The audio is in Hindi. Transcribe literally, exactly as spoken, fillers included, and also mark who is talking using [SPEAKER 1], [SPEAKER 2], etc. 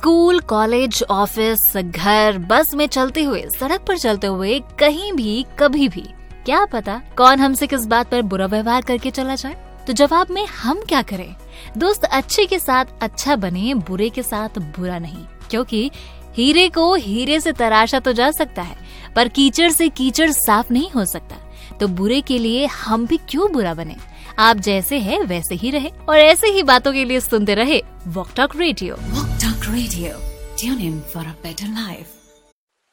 [SPEAKER 1] स्कूल, कॉलेज, ऑफिस, घर, बस में चलते हुए, सड़क पर चलते हुए, कहीं भी कभी भी, क्या पता कौन हमसे किस बात पर बुरा व्यवहार करके चला जाए। तो जवाब में हम क्या करें? दोस्त, अच्छे के साथ अच्छा बने, बुरे के साथ बुरा नहीं, क्योंकि हीरे को हीरे से तराशा तो जा सकता है, पर कीचड़ से कीचड़ साफ नहीं हो सकता। तो बुरे के लिए हम भी क्यों बुरा बने? आप जैसे हैं वैसे ही रहे, और ऐसे ही बातों के लिए सुनते रहे walk talk radio.
[SPEAKER 2] Walk Talk Radio. Tune in for a better life.